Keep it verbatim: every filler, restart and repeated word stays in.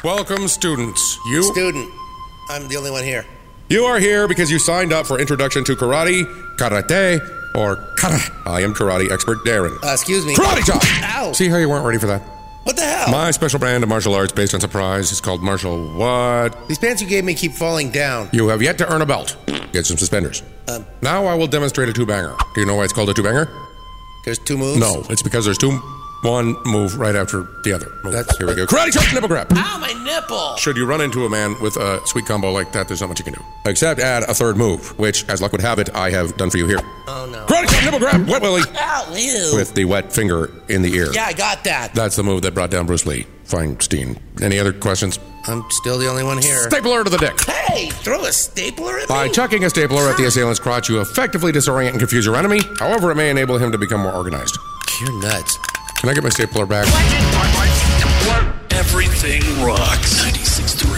Welcome, students. You... Student. I'm the only one here. You are here because you signed up for Introduction to Karate, Karate, or Kara. I am karate expert Darren. Uh, excuse me. Karate chop! Ow! See how you weren't ready for that? What the hell? My special brand of martial arts based on surprise is called martial what? These pants you gave me keep falling down. You have yet to earn a belt. Get some suspenders. Um, now I will demonstrate a two-banger. Do you know why it's called a two-banger? There's two moves? No, it's because there's two... One move right after the other. Move. That's, Here we go. Karate chop, nipple grab. Ow, my nipple! Should you run into a man with a sweet combo like that, there's not much you can do. Except add a third move, which, as luck would have it, I have done for you here. Oh, no. Karate chop, nipple grab, wet willy. Ow, ew. With the wet finger in the ear. Yeah, I got that. That's the move that brought down Bruce Lee. Feinstein. Any other questions? I'm still the only one here. Stapler to the dick. Hey, throw a stapler at me? By chucking a stapler at the assailant's crotch, you effectively disorient and confuse your enemy. However, it may enable him to become more organized. You're nuts. Can I get my stapler back? Everything rocks. ninety-six point two